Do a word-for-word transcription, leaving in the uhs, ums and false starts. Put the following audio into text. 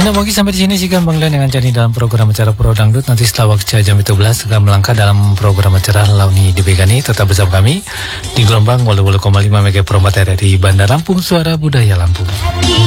Ina Mogi sampai di sini sih Bang Len dengan Jani dalam program acara Pro Dangdut. Nanti setelah waktu jam tujuh belas akan melangkah dalam program acara Launi Dibegani. Tetap bersama kami di gelombang walu walu koma lima Mega Pro Materi di Bandar Lampung, Suara Budaya Lampung.